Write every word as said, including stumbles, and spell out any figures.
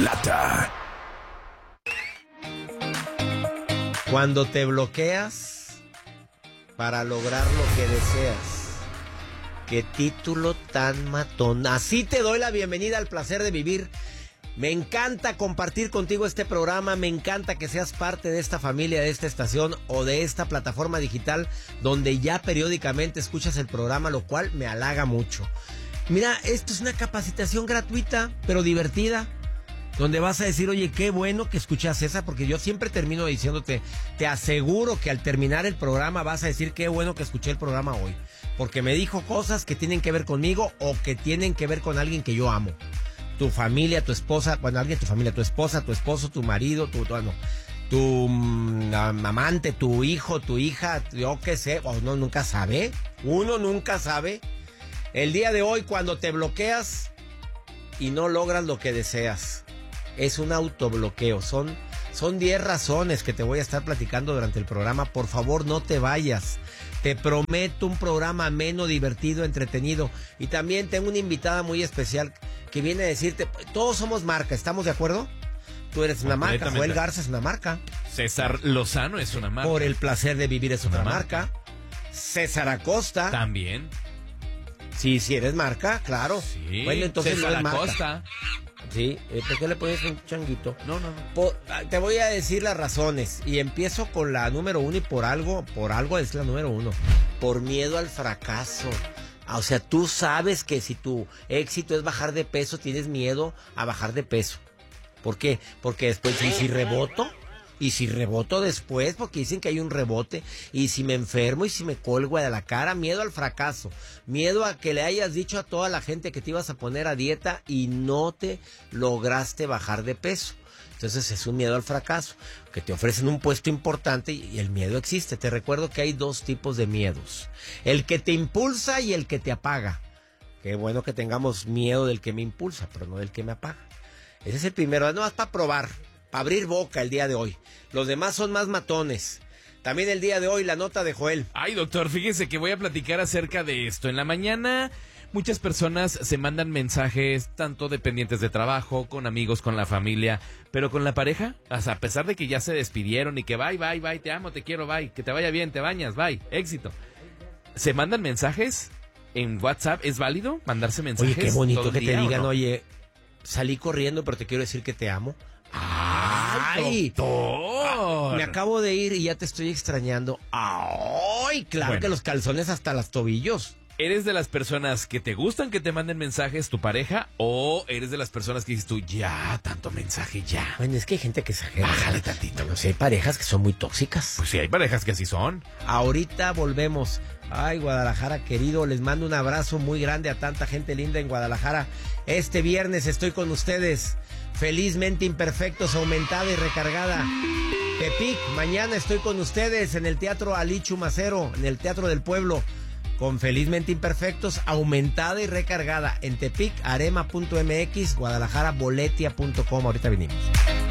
Plata. Cuando te bloqueas para lograr lo que deseas. Qué título tan matón. Así te doy la bienvenida al placer de vivir. Me encanta compartir contigo este programa. Me encanta que seas parte de esta familia, de esta estación o de esta plataforma digital donde ya periódicamente escuchas el programa, lo cual me halaga mucho. Mira, esto es una capacitación gratuita, pero divertida, donde vas a decir, oye, qué bueno que escuchas esa, porque yo siempre termino diciéndote, te aseguro que al terminar el programa vas a decir, qué bueno que escuché el programa hoy, porque me dijo cosas que tienen que ver conmigo o que tienen que ver con alguien que yo amo. Tu familia, tu esposa, bueno, alguien de tu familia, tu esposa, tu esposo, tu marido, tu, tu, no, tu um, amante, tu hijo, tu hija, yo qué sé, uno nunca sabe, uno nunca sabe. El día de hoy, cuando te bloqueas y no logras lo que deseas, es un autobloqueo. Son, son diez razones que te voy a estar platicando durante el programa. Por favor, no te vayas. Te prometo un programa ameno, divertido, entretenido. Y también tengo una invitada muy especial que viene a decirte, todos somos marca, ¿estamos de acuerdo? Tú eres una marca, Joel Garza es una marca. César Lozano es una marca. Por el placer de vivir es otra marca. marca. César Acosta. También. Sí, sí eres marca, claro. Sí. Bueno, entonces César no es marca. Acosta. Sí, ¿por qué le pones un changuito? No, no, no. Por, te voy a decir las razones y empiezo con la número uno y por algo, por algo es la número uno. Por miedo al fracaso. O sea, tú sabes que si tu éxito es bajar de peso, tienes miedo a bajar de peso. ¿Por qué? Porque después, ¿y si reboto? ¿Y si reboto después? Porque dicen que hay un rebote. ¿Y si me enfermo? ¿Y si me colgo de la cara? Miedo al fracaso. Miedo a que le hayas dicho a toda la gente que te ibas a poner a dieta y no te lograste bajar de peso. Entonces es un miedo al fracaso, que te ofrecen un puesto importante y el miedo existe. Te recuerdo que hay dos tipos de miedos. El que te impulsa y el que te apaga. Qué bueno que tengamos miedo del que me impulsa, pero no del que me apaga. Ese es el primero, no más para probar, para abrir boca el día de hoy. Los demás son más matones. También el día de hoy la nota de Joel. Ay, doctor, fíjese que voy a platicar acerca de esto. En la mañana muchas personas se mandan mensajes, tanto dependientes de trabajo, con amigos, con la familia, pero con la pareja, o sea, a pesar de que ya se despidieron y que bye, bye, bye, te amo, te quiero, bye, que te vaya bien, te bañas, bye, éxito. Se mandan mensajes en WhatsApp, ¿es válido mandarse mensajes? Oye, qué bonito que te digan, no? oye, salí corriendo, pero te quiero decir que te amo. ¡Ay, doctor! Me acabo de ir y ya te estoy extrañando. ¡Ay! Claro, bueno, que los calzones hasta los tobillos. ¿Eres de las personas que te gustan que te manden mensajes tu pareja o eres de las personas que dices tú, ya, tanto mensaje, ya? Bueno, es que hay gente que exagera. Bájale tantito. Bueno, si hay parejas que son muy tóxicas. Pues sí, hay parejas que así son. Ahorita volvemos. Ay, Guadalajara, querido, les mando un abrazo muy grande a tanta gente linda en Guadalajara. Este viernes estoy con ustedes. Felizmente Imperfectos, aumentada y recargada. Tepic, mañana estoy con ustedes en el Teatro Ali Chumacero, en el Teatro del Pueblo, con Felizmente Imperfectos, aumentada y recargada. En Tepic, arema punto m x, Guadalajara, boletia punto com. Ahorita venimos.